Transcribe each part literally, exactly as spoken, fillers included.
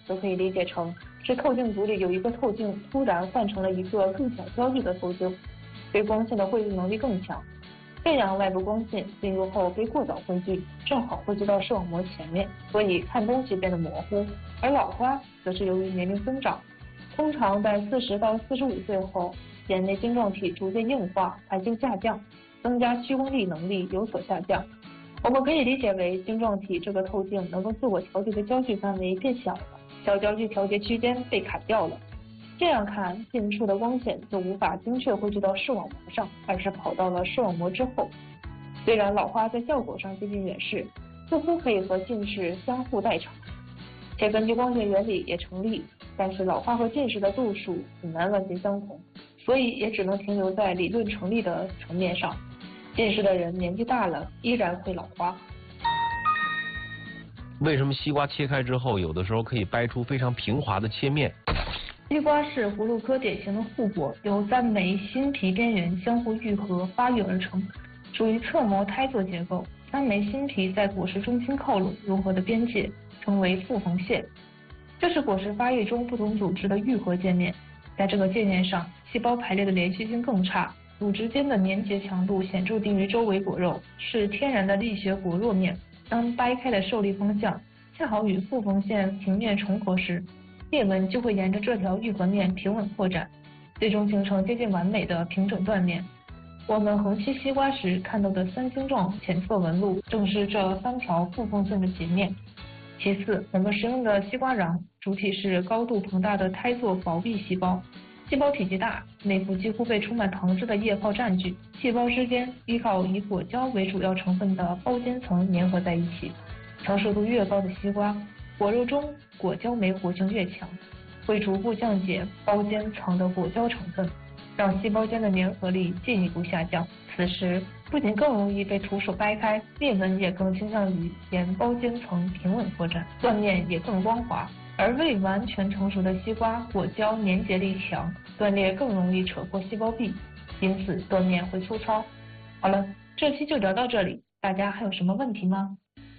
则可以理解成是透镜组里有一个透镜突然换成了一个更小焦距的透镜，对光线的汇聚能力更强。这样外部光线进入后被过早汇聚，正好汇聚到视网膜前面，所以看东西变得模糊。而老花则是由于年龄增长，通常在四十到四十五岁后，眼内晶状体逐渐硬化，弹性下降，增加屈光力能力有所下降。我们可以理解为晶状体这个透镜能够自我调节的焦距范围变小了，小焦距调节区间被砍掉了。这样看，近处的光线就无法精确汇聚到视网膜上，而是跑到了视网膜之后。虽然老花在效果上接近远视，似乎可以和近视相互代偿，且根据光学原理也成立，但是老花和近视的度数很难完全相同，所以也只能停留在理论成立的层面上。近视的人年纪大了依然会老花。 为什么西瓜切开之后，有的时候可以掰出非常平滑的切面？ 西瓜是葫芦科典型的护果，由三枚新皮边缘相互愈合发育而成，属于侧膜胎座结构。三枚新皮在果实中心靠拢融合的边界称为复缝线，这是果实发育中不同组织的愈合界面。在这个界面上，细胞排列的连续性更差，组织间的粘结强度显著低于周围果肉，是天然的力学果弱面。当掰开的受力方向恰好与复缝线平面重合时，裂纹就会沿着这条愈合面平稳扩展，最终形成接近完美的平整断面。我们横切西瓜时看到的三星状浅色纹路，正是这三条复缝线的截面。其次，我们使用的西瓜瓤主体是高度膨大的胎座薄壁细胞，细胞体积大，内部几乎被充满糖脂的液泡占据，细胞之间依靠以果胶为主要成分的胞间层粘合在一起。成熟度越高的西瓜，果肉中果胶酶活性越强，会逐步降解胞间层的果胶成分，让细胞间的粘合力进一步下降。此时不仅更容易被徒手掰开，裂纹也更倾向于沿胞间层平稳扩展，断面也更光滑。而未完全成熟的西瓜，果胶粘结力强，断裂更容易扯破细胞壁，因此断面会粗糙。好了，这期就聊到这里，大家还有什么问题吗？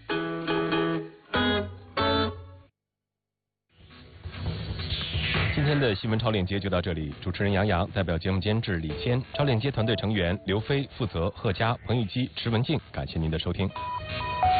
今天的新闻超链接就到这里，主持人杨洋，代表节目监制李谦，超链接团队成员刘飞负责，贺佳、彭玉基、池文静，感谢您的收听。